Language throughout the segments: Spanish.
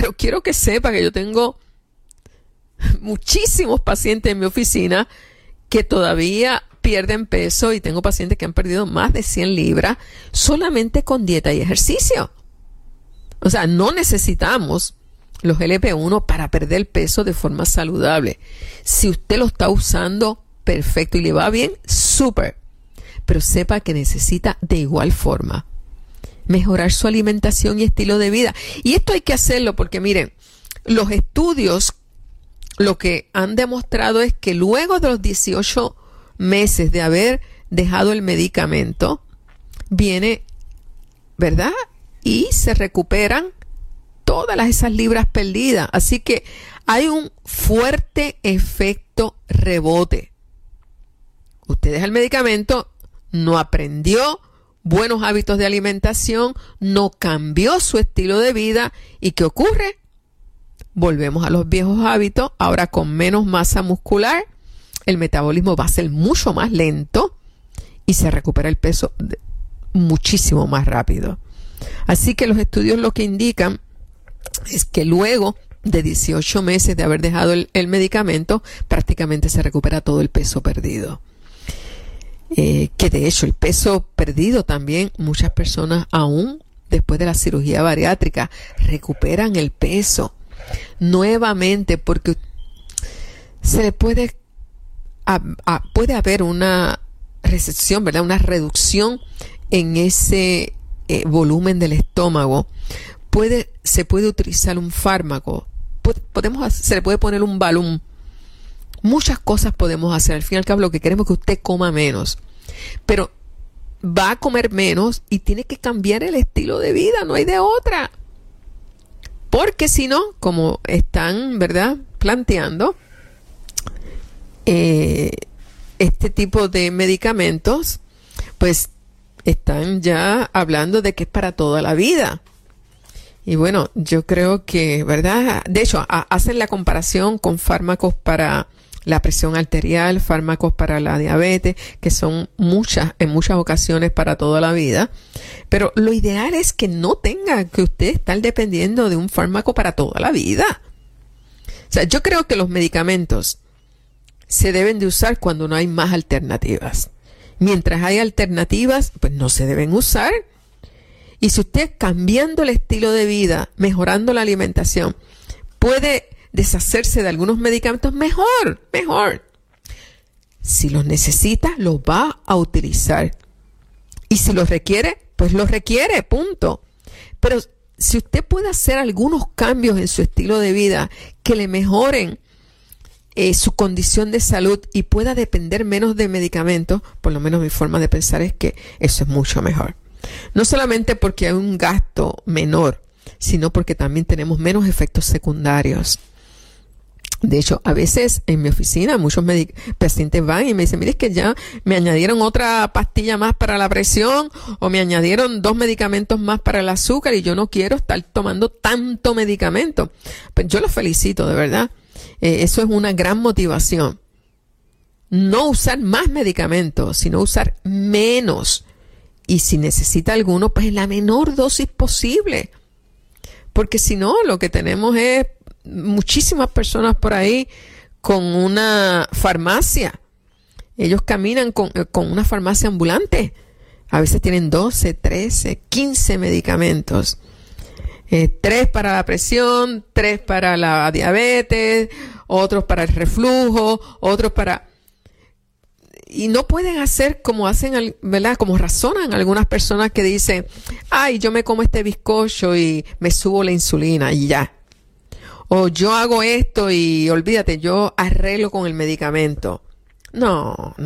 Pero quiero que sepa que yo tengo muchísimos pacientes en mi oficina que todavía pierden peso y tengo pacientes que han perdido más de 100 libras solamente con dieta y ejercicio. O sea, no necesitamos los LP1 para perder peso de forma saludable. Si usted lo está usando, perfecto, y le va bien, súper. Pero sepa que necesita de igual forma mejorar su alimentación y estilo de vida. Y esto hay que hacerlo porque, miren, los estudios lo que han demostrado es que luego de los 18 meses de haber dejado el medicamento, viene, ¿verdad? Y se recuperan todas esas libras perdidas. Así que hay un fuerte efecto rebote. Usted deja el medicamento, no aprendió buenos hábitos de alimentación, no cambió su estilo de vida. ¿Y qué ocurre? Volvemos a los viejos hábitos, ahora con menos masa muscular, el metabolismo va a ser mucho más lento y se recupera el peso muchísimo más rápido. Así que los estudios lo que indican es que luego de 18 meses de haber dejado el medicamento, prácticamente se recupera todo el peso perdido. Que de hecho el peso perdido también, muchas personas aún después de la cirugía bariátrica recuperan el peso nuevamente porque se le puede haber una recesión, ¿verdad? Una reducción en ese volumen del estómago. Se puede utilizar un fármaco, se le puede poner un balón. Muchas cosas podemos hacer. Al fin y al cabo lo que queremos es que usted coma menos. Pero va a comer menos y tiene que cambiar el estilo de vida. No hay de otra. Porque si no, como están, ¿verdad?, planteando, este tipo de medicamentos, pues están ya hablando de que es para toda la vida. Y bueno, yo creo que, ¿verdad? De hecho, hacen la comparación con fármacos para la presión arterial, fármacos para la diabetes, que son en muchas ocasiones para toda la vida. Pero lo ideal es que no tenga que usted estar dependiendo de un fármaco para toda la vida. O sea, yo creo que los medicamentos se deben de usar cuando no hay más alternativas. Mientras hay alternativas, pues no se deben usar. Y si usted cambiando el estilo de vida, mejorando la alimentación, puede deshacerse de algunos medicamentos, mejor. Si los necesita, los va a utilizar. Y si los requiere, pues los requiere, punto. Pero si usted puede hacer algunos cambios en su estilo de vida que le mejoren su condición de salud y pueda depender menos de medicamentos, por lo menos mi forma de pensar es que eso es mucho mejor. No solamente porque hay un gasto menor, sino porque también tenemos menos efectos secundarios. De hecho, a veces en mi oficina muchos pacientes van y me dicen, mire, es que ya me añadieron otra pastilla más para la presión o me añadieron 2 medicamentos más para el azúcar y yo no quiero estar tomando tanto medicamento. Pues yo los felicito, de verdad. Eso es una gran motivación. No usar más medicamentos, sino usar menos. Y si necesita alguno, pues en la menor dosis posible. Porque si no, lo que tenemos es muchísimas personas por ahí con una farmacia. Ellos caminan con una farmacia ambulante. A veces tienen 12, 13, 15 medicamentos. 3 para la presión, 3 para la diabetes, otros para el reflujo, otros para... Y no pueden hacer como hacen, ¿verdad? Como razonan algunas personas que dicen, ay, yo me como este bizcocho y me subo la insulina y ya. O yo hago esto y olvídate, yo arreglo con el medicamento. No.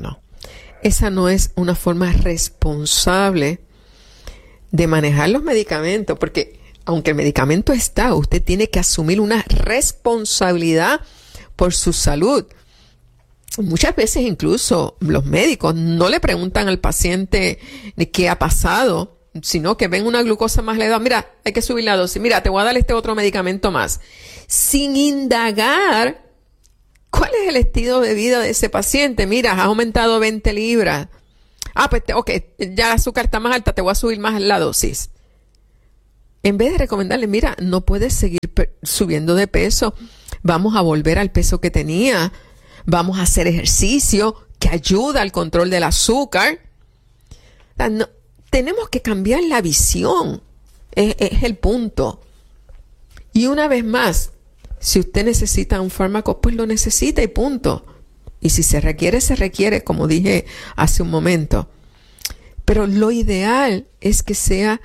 Esa no es una forma responsable de manejar los medicamentos, porque aunque el medicamento está, usted tiene que asumir una responsabilidad por su salud. Muchas veces incluso los médicos no le preguntan al paciente de qué ha pasado, sino que ven una glucosa más elevada. Mira, hay que subir la dosis. Mira, te voy a dar este otro medicamento más. Sin indagar cuál es el estilo de vida de ese paciente. Mira, has aumentado 20 libras. Pues ok, ya el azúcar está más alta, te voy a subir más la dosis. en vez de recomendarle, mira, no puedes seguir subiendo de peso, vamos a volver al peso que tenía, vamos a hacer ejercicio que ayuda al control del azúcar. O sea, no, tenemos que cambiar la visión, es el punto. Y una vez más, si usted necesita un fármaco, pues lo necesita y punto. Y si se requiere, como dije hace un momento. Pero lo ideal es que sea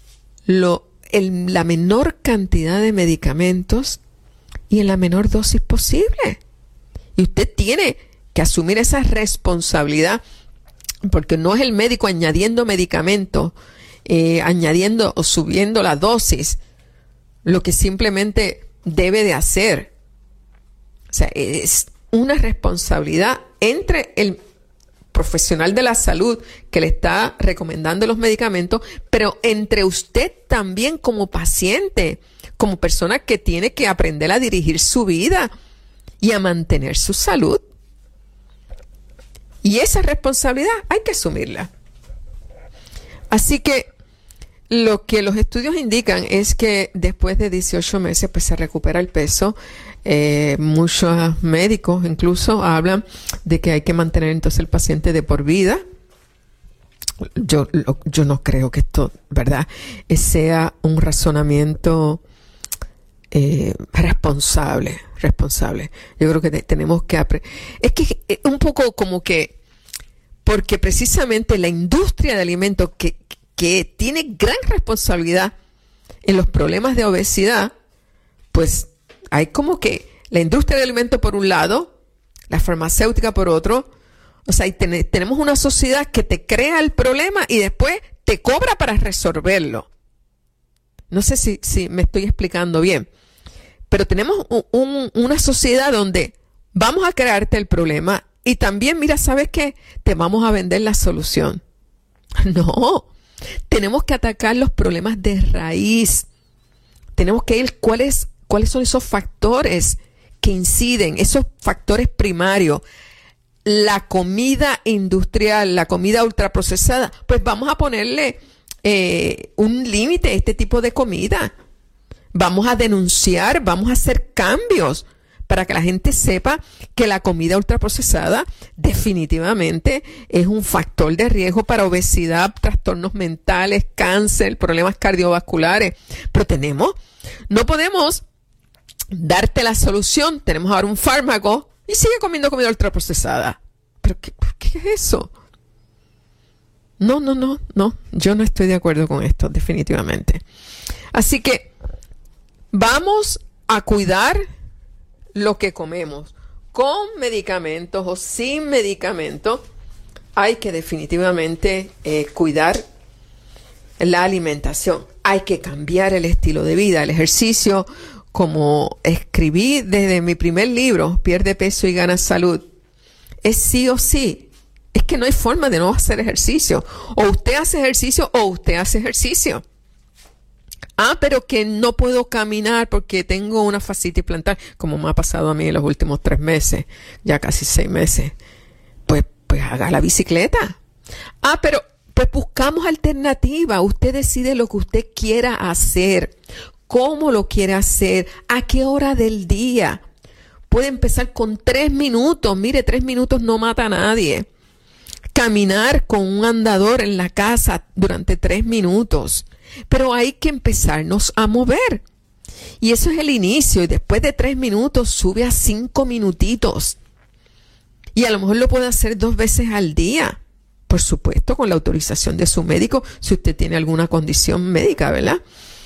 la menor cantidad de medicamentos y en la menor dosis posible. Y usted tiene que asumir esa responsabilidad, porque no es el médico añadiendo medicamentos, añadiendo o subiendo la dosis, lo que simplemente debe de hacer. O sea, es una responsabilidad entre el profesional de la salud que le está recomendando los medicamentos, pero entre usted también como paciente, como persona que tiene que aprender a dirigir su vida y a mantener su salud. Y esa responsabilidad hay que asumirla. Así que lo que los estudios indican es que después de 18 meses pues se recupera el peso. Muchos médicos incluso hablan de que hay que mantener entonces el paciente de por vida. Yo no creo que esto, ¿verdad?, sea un razonamiento responsable. Yo creo que tenemos que aprender. Es que es un poco como que, porque precisamente la industria de alimentos que tiene gran responsabilidad en los problemas de obesidad, pues hay como que la industria de alimentos por un lado, la farmacéutica por otro. O sea, tenemos una sociedad que te crea el problema y después te cobra para resolverlo. No sé si me estoy explicando bien, pero tenemos una sociedad donde vamos a crearte el problema y también, mira, ¿sabes qué? Te vamos a vender la solución. No, tenemos que atacar los problemas de raíz. Tenemos que ir cuáles son esos factores que inciden, esos factores primarios. La comida industrial, la comida ultraprocesada, pues vamos a ponerle un límite a este tipo de comida. Vamos a denunciar, vamos a hacer cambios para que la gente sepa que la comida ultraprocesada definitivamente es un factor de riesgo para obesidad, trastornos mentales, cáncer, problemas cardiovasculares. Pero no podemos darte la solución, tenemos ahora un fármaco y sigue comiendo comida ultraprocesada. ¿Pero qué es eso? No, yo no estoy de acuerdo con esto, definitivamente. Así que vamos a cuidar lo que comemos, con medicamentos o sin medicamentos. Hay que definitivamente cuidar la alimentación. Hay que cambiar el estilo de vida, el ejercicio. Como escribí desde mi primer libro, Pierde peso y gana salud, es sí o sí. Es que no hay forma de no hacer ejercicio. O usted hace ejercicio o usted hace ejercicio. Pero que no puedo caminar porque tengo una fascitis plantar, como me ha pasado a mí en los últimos 3 meses, ya casi 6 meses. Pues haga la bicicleta. Pero pues buscamos alternativa. Usted decide lo que usted quiera hacer. ¿Cómo lo quiere hacer? ¿A qué hora del día? Puede empezar con 3 minutos. Mire, 3 minutos no mata a nadie. Caminar con un andador en la casa durante 3 minutos. Pero hay que empezarnos a mover. Y eso es el inicio. Y después de 3 minutos sube a 5 minutitos. Y a lo mejor lo puede hacer 2 veces al día. Por supuesto, con la autorización de su médico, si usted tiene alguna condición médica, ¿verdad?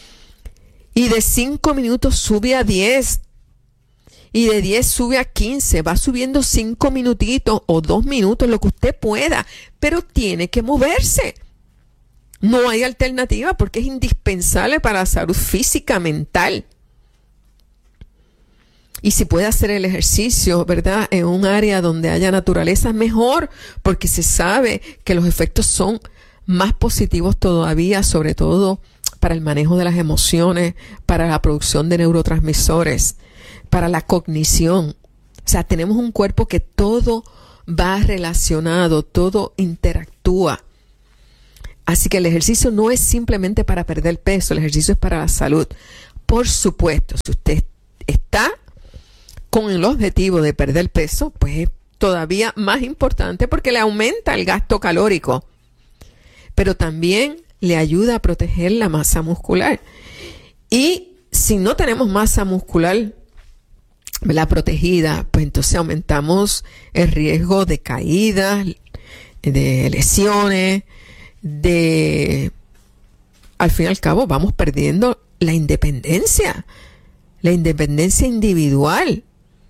Y de 5 minutos sube a 10. Y de 10 sube a 15. Va subiendo 5 minutitos o 2 minutos, lo que usted pueda. Pero tiene que moverse. No hay alternativa porque es indispensable para la salud física, mental. Y si puede hacer el ejercicio, ¿verdad?, en un área donde haya naturaleza, mejor, porque se sabe que los efectos son más positivos todavía, sobre todo para el manejo de las emociones, para la producción de neurotransmisores, para la cognición. O sea, tenemos un cuerpo que todo va relacionado, todo interactúa. Así que el ejercicio no es simplemente para perder peso, el ejercicio es para la salud. Por supuesto, si usted está con el objetivo de perder peso, pues es todavía más importante porque le aumenta el gasto calórico, pero también le ayuda a proteger la masa muscular. Y si no tenemos masa muscular, ¿verdad?, protegida, pues entonces aumentamos el riesgo de caídas, de lesiones, al fin y al cabo vamos perdiendo la independencia individual.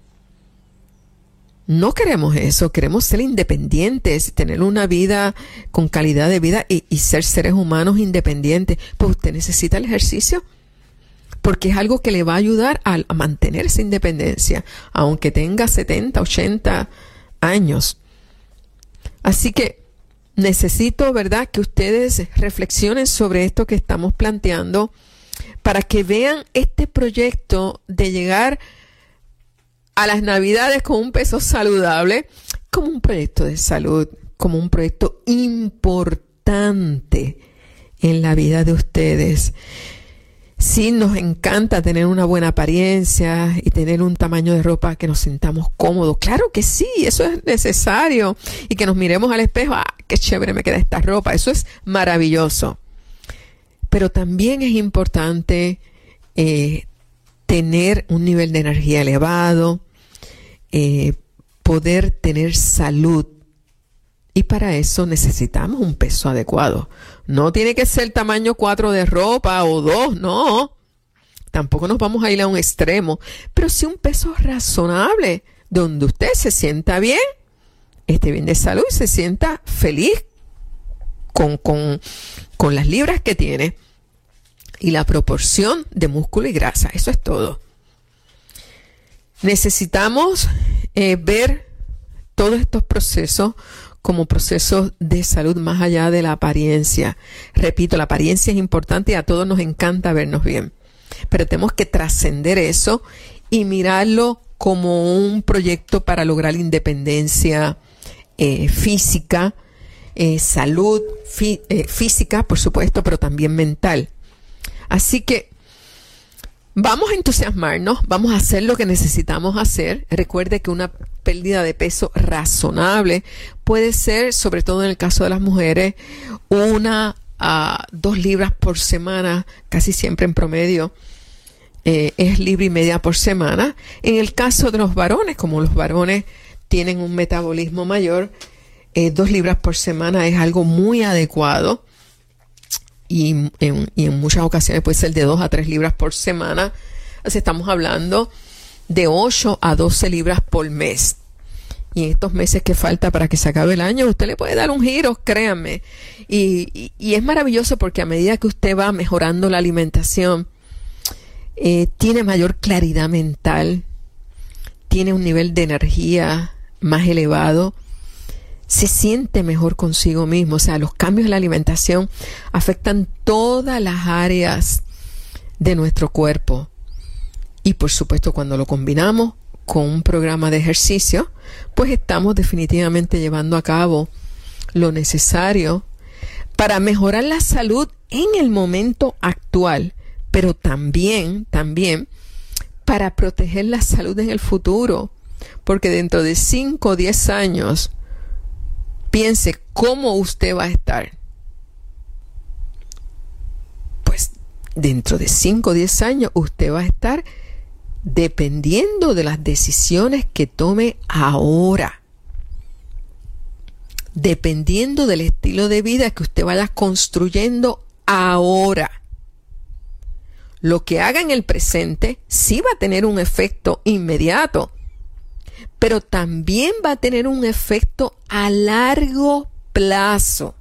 No queremos eso, queremos ser independientes, tener una vida con calidad de vida y ser seres humanos independientes. Pues usted necesita el ejercicio, porque es algo que le va a ayudar a mantener esa independencia, aunque tenga 70, 80 años. Así que necesito, ¿verdad?, que ustedes reflexionen sobre esto que estamos planteando para que vean este proyecto de llegar a las Navidades con un peso saludable como un proyecto de salud, como un proyecto importante en la vida de ustedes. Sí, nos encanta tener una buena apariencia y tener un tamaño de ropa que nos sintamos cómodos. Claro que sí, eso es necesario. Y que nos miremos al espejo, qué chévere me queda esta ropa. Eso es maravilloso. Pero también es importante tener un nivel de energía elevado, poder tener salud. Y para eso necesitamos un peso adecuado. No tiene que ser tamaño 4 de ropa o 2, no. Tampoco nos vamos a ir a un extremo. Pero sí un peso razonable, donde usted se sienta bien, esté bien de salud y se sienta feliz con las libras que tiene. Y la proporción de músculo y grasa. Eso es todo. Necesitamos ver todos estos procesos como procesos de salud más allá de la apariencia. Repito, la apariencia es importante y a todos nos encanta vernos bien. Pero tenemos que trascender eso y mirarlo como un proyecto para lograr independencia física, salud física, por supuesto, pero también mental. Así que vamos a entusiasmarnos, vamos a hacer lo que necesitamos hacer. Recuerde que una pérdida de peso razonable puede ser, sobre todo en el caso de las mujeres, 1 a 2 libras por semana, casi siempre en promedio es libra y media por semana. En el caso de los varones, como los varones tienen un metabolismo mayor, 2 libras por semana es algo muy adecuado. Y en muchas ocasiones puede ser de 2 a 3 libras por semana. Así estamos hablando de 8 a 12 libras por mes. Y en estos meses que falta para que se acabe el año, usted le puede dar un giro, créanme. Y es maravilloso porque a medida que usted va mejorando la alimentación, tiene mayor claridad mental, tiene un nivel de energía más elevado, se siente mejor consigo mismo. O sea, los cambios en la alimentación afectan todas las áreas de nuestro cuerpo. Y por supuesto, cuando lo combinamos con un programa de ejercicio, pues estamos definitivamente llevando a cabo lo necesario para mejorar la salud en el momento actual, pero también para proteger la salud en el futuro. Porque dentro de 5 o 10 años, piense cómo usted va a estar. Pues dentro de 5 o 10 años usted va a estar dependiendo de las decisiones que tome ahora. Dependiendo del estilo de vida que usted vaya construyendo ahora. Lo que haga en el presente sí va a tener un efecto inmediato, pero también va a tener un efecto a largo plazo.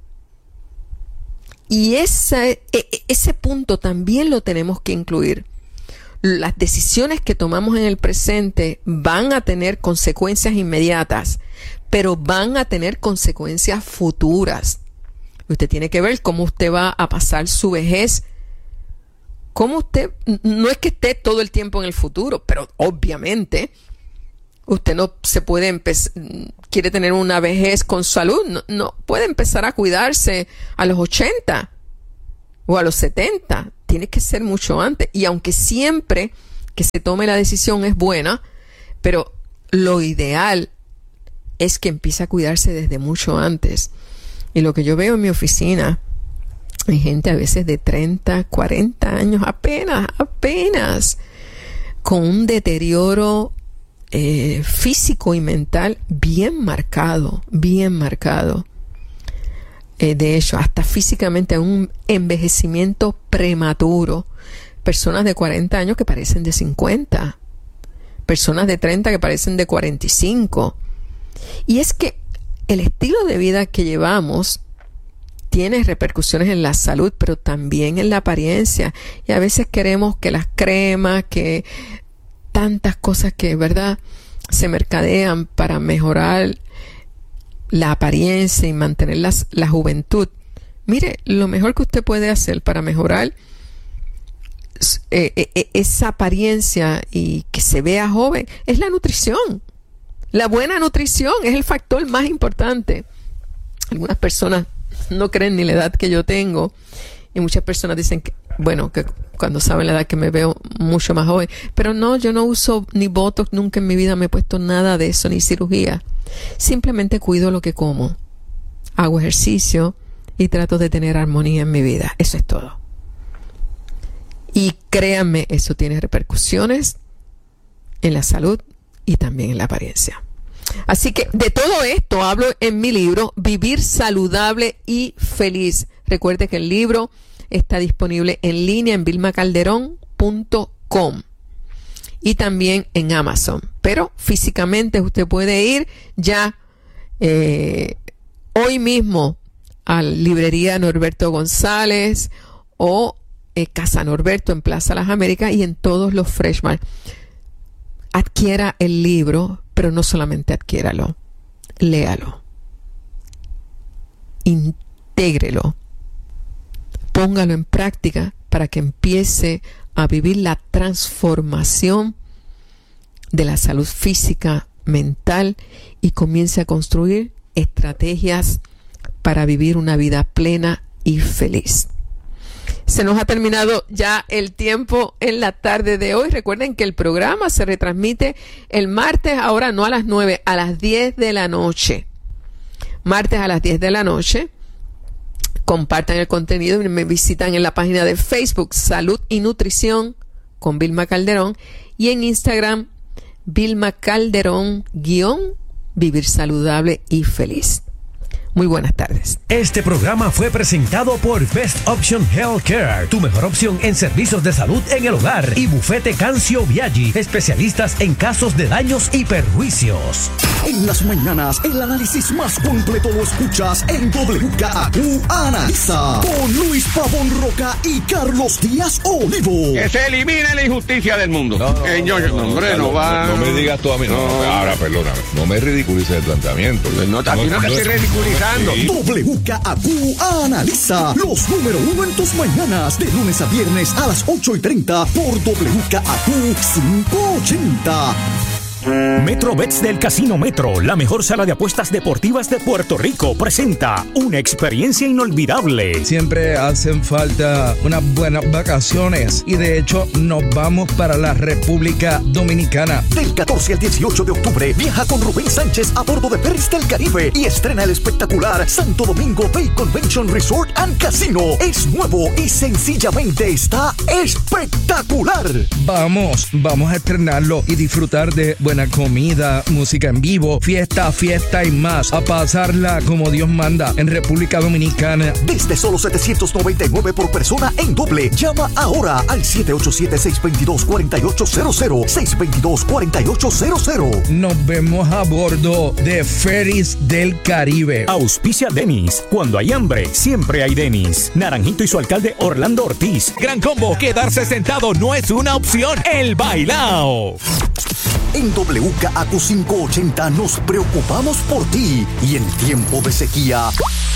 Y ese punto también lo tenemos que incluir. Las decisiones que tomamos en el presente van a tener consecuencias inmediatas, pero van a tener consecuencias futuras. Usted tiene que ver cómo usted va a pasar su vejez. Cómo usted, no es que esté todo el tiempo en el futuro, pero obviamente Usted no se puede quiere tener una vejez con salud, no puede empezar a cuidarse a los 80 o a los 70. Tiene que ser mucho antes. Y aunque siempre que se tome la decisión es buena, pero lo ideal es que empiece a cuidarse desde mucho antes. Y lo que yo veo en mi oficina, hay gente a veces de 30, 40 años, apenas, con un deterioro físico y mental bien marcado. De hecho, hasta físicamente un envejecimiento prematuro. Personas de 40 años que parecen de 50. Personas de 30 que parecen de 45. Y es que el estilo de vida que llevamos tiene repercusiones en la salud, pero también en la apariencia. Y a veces queremos que las cremas, que tantas cosas que, ¿verdad?, se mercadean para mejorar la apariencia y mantener la juventud. Mire, lo mejor que usted puede hacer para mejorar esa apariencia y que se vea joven es la nutrición. La buena nutrición es el factor más importante. Algunas personas no creen ni la edad que yo tengo y muchas personas dicen que, bueno, que cuando saben la edad que me veo mucho más joven, pero no, yo no uso ni botox, nunca en mi vida me he puesto nada de eso, ni cirugía. Simplemente cuido lo que como, hago ejercicio y trato de tener armonía en mi vida. Eso es todo. Y créanme, eso tiene repercusiones en la salud y también en la apariencia. Así que de todo esto hablo en mi libro Vivir Saludable y Feliz. Recuerde que el libro está disponible en línea en vilmacalderón.com y también en Amazon. Pero físicamente usted puede ir ya hoy mismo a la librería Norberto González o Casa Norberto en Plaza Las Américas y en todos los Freshmart. Adquiera el libro, pero no solamente adquiéralo, léalo, intégrelo, póngalo en práctica para que empiece a vivir la transformación de la salud física, mental y comience a construir estrategias para vivir una vida plena y feliz. Se nos ha terminado ya el tiempo en la tarde de hoy. Recuerden que el programa se retransmite el martes, ahora no a las 9, a las 10 de la noche. Martes a las 10 de la noche. Compartan el contenido y me visitan en la página de Facebook Salud y Nutrición con Vilma Calderón y en Instagram Vilma Calderón _Vivir Saludable y Feliz. Muy buenas tardes. Este programa fue presentado por Best Option Healthcare, tu mejor opción en servicios de salud en el hogar, y Bufete Cancio Viaggi, especialistas en casos de daños y perjuicios. En las mañanas, el análisis más completo lo escuchas en WKAQ Analiza, con Luis Pavón Roca y Carlos Díaz Olivo. Que se elimine la injusticia del mundo. No me digas tú a mí. Ahora, perdóname. No me ridiculices el planteamiento. No te estoy ridiculizando. Sí. WKAQ Analiza, los número uno en tus mañanas, de lunes a viernes a las 8:30 por WKAQ 580. MetroBets del Casino Metro, la mejor sala de apuestas deportivas de Puerto Rico, presenta una experiencia inolvidable. Siempre hacen falta unas buenas vacaciones y de hecho nos vamos para la República Dominicana. Del 14 al 18 de octubre, viaja con Rubén Sánchez a bordo de Ferries del Caribe y estrena el espectacular Santo Domingo Bay Convention Resort and Casino. Es nuevo y sencillamente está espectacular. Vamos a estrenarlo y disfrutar de buena comida, música en vivo, fiesta y más. A pasarla como Dios manda en República Dominicana. Desde solo $799 por persona en doble. Llama ahora al 787-622-4800. 622-4800. Nos vemos a bordo de Ferries del Caribe. Auspicia Denis. Cuando hay hambre, siempre hay Denis. Naranjito y su alcalde Orlando Ortiz. Gran combo, quedarse sentado no es una opción. El bailao. En WKAQ 580 nos preocupamos por ti y en tiempo de sequía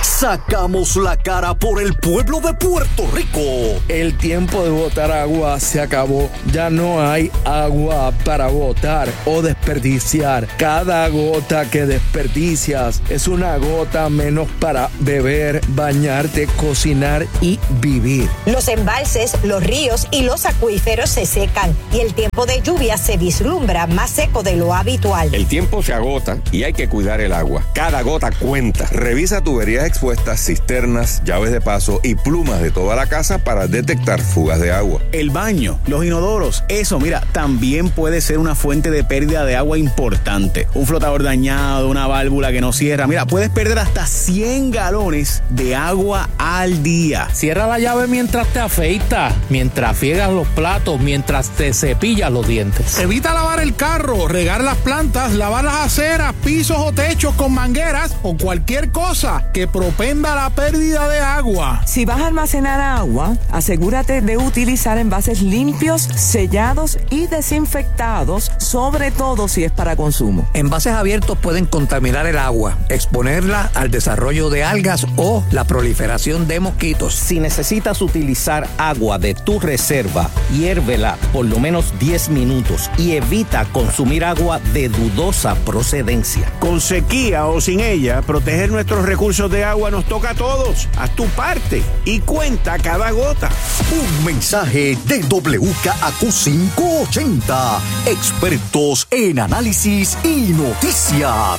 Sacamos la cara por el pueblo de Puerto Rico. El tiempo de botar agua se acabó. Ya no hay agua para botar o desperdiciar. Cada gota que desperdicias es una gota menos para beber, bañarte, cocinar y vivir. Los embalses, los ríos y los acuíferos se secan y el tiempo de lluvia se vislumbra más seco de lo habitual. El tiempo se agota y hay que cuidar el agua. Cada gota cuenta. Revisa tuberías expuestas, cisternas, llaves de paso y plumas de toda la casa para detectar fugas de agua. El baño, los inodoros, eso, mira, también puede ser una fuente de pérdida de agua importante. Un flotador dañado, una válvula que no cierra. Mira, puedes perder hasta 100 galones de agua al día. Cierra la llave mientras te afeitas, mientras friegas los platos, mientras te cepillas los dientes. Evita lavar el carro, regar las plantas, lavar las aceras, pisos o techos con mangueras o cualquier cosa que propenda la pérdida de agua. Si vas a almacenar agua, asegúrate de utilizar envases limpios, sellados y desinfectados, sobre todo si es para consumo. Envases abiertos pueden contaminar el agua, exponerla al desarrollo de algas o la proliferación de mosquitos. Si necesitas utilizar agua de tu reserva, hiérvela por lo menos 10 minutos y evita consumir agua de dudosa procedencia. Con sequía o sin ella, proteger nuestros recursos de agua nos toca a todos. Haz tu parte y cuenta cada gota. Un mensaje de WKAQ 580. Expertos en análisis y noticias.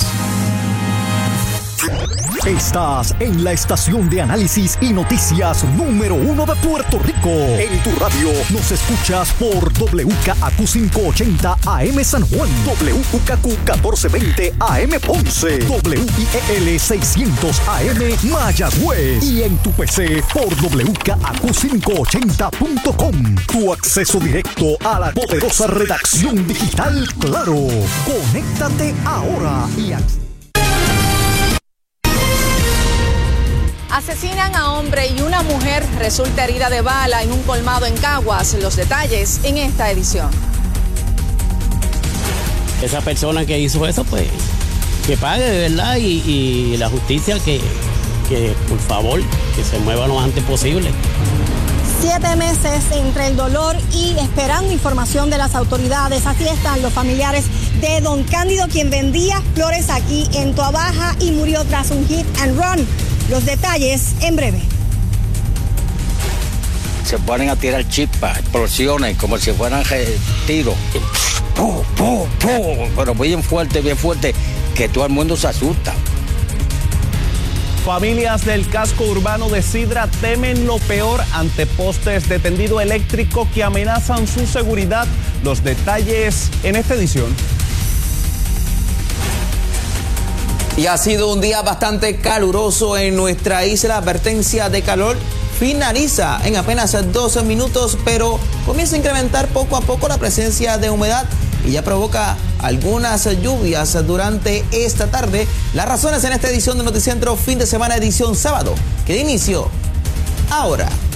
Estás en la estación de análisis y noticias número 1 de Puerto Rico. En tu radio nos escuchas por WKAQ 580 AM San Juan, WKAQ 1420 AM Ponce, WIEL 600 AM Mayagüez y en tu PC por WKAQ580.com. Tu acceso directo a la poderosa redacción digital Claro. Conéctate ahora y Asesinan a hombre y una mujer resulta herida de bala en un colmado en Caguas. Los detalles en esta edición. Esa persona que hizo eso, pues, que pague, de verdad, y la justicia que por favor, que se mueva lo antes posible. 7 meses entre el dolor y esperando información de las autoridades. Así están los familiares de don Cándido, quien vendía flores aquí en Toabaja y murió tras un hit and run. Los detalles en breve. Se ponen a tirar chispas, explosiones, como si fueran tiros. ¡Pum, pum, pum! Pero bien fuerte, que todo el mundo se asusta. Familias del casco urbano de Sidra temen lo peor ante postes de tendido eléctrico que amenazan su seguridad. Los detalles en esta edición. Y ha sido un día bastante caluroso en nuestra isla. La advertencia de calor finaliza en apenas 12 minutos, pero comienza a incrementar poco a poco la presencia de humedad y ya provoca algunas lluvias durante esta tarde. Las razones en esta edición de Noticentro Fin de Semana, edición sábado, que da inicio ahora.